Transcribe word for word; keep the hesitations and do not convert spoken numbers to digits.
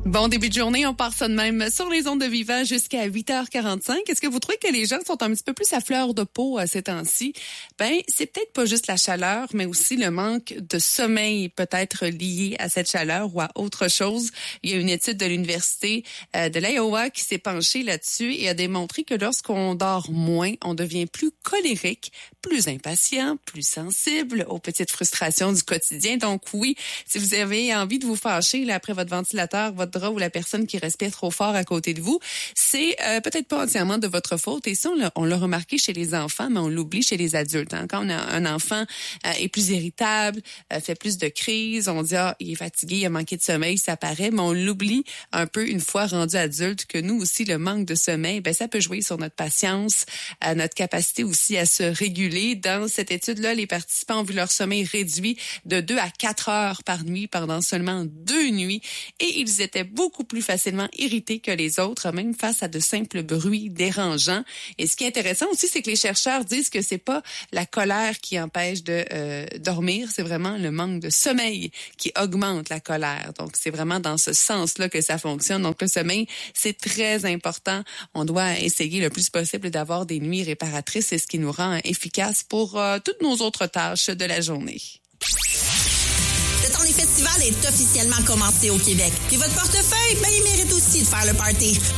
Bon début de journée, on part ça de même sur les ondes de Viva jusqu'à huit heures quarante-cinq. Est-ce que vous trouvez que les gens sont un petit peu plus à fleur de peau à ces temps-ci? Ben, c'est peut-être pas juste la chaleur, mais aussi le manque de sommeil peut-être lié à cette chaleur ou à autre chose. Il y a une étude de l'Université euh, de l'Iowa qui s'est penchée là-dessus et a démontré que lorsqu'on dort moins, on devient plus colérique, plus impatient, plus sensible aux petites frustrations du quotidien. Donc oui, si vous avez envie de vous fâcher là, après votre ventilateur, votre drap ou la personne qui respire trop fort à côté de vous, c'est euh, peut-être pas entièrement de votre faute. Et ça, on l'a, on l'a remarqué chez les enfants, mais on l'oublie chez les adultes. Hein. Quand on a un enfant euh, est plus irritable, euh, fait plus de crises, on dit « Ah, il est fatigué, il a manqué de sommeil », ça paraît, mais on l'oublie un peu une fois rendu adulte que nous aussi, le manque de sommeil, ben ça peut jouer sur notre patience, à notre capacité aussi à se réguler. Dans cette étude-là, les participants ont vu leur sommeil réduit de deux à quatre heures par nuit pendant seulement deux nuits et ils étaient beaucoup plus facilement irrités que les autres, même face à de simples bruits dérangeants. Et ce qui est intéressant aussi, c'est que les chercheurs disent que c'est pas la colère qui empêche de euh, dormir, c'est vraiment le manque de sommeil qui augmente la colère. Donc, c'est vraiment dans ce sens-là que ça fonctionne. Donc, le sommeil, c'est très important. On doit essayer le plus possible d'avoir des nuits réparatrices. C'est ce qui nous rend efficaces pour euh, toutes nos autres tâches de la journée. Le temps des festivals est officiellement commencé au Québec. Puis votre portefeuille, ben, il mérite aussi de faire le party.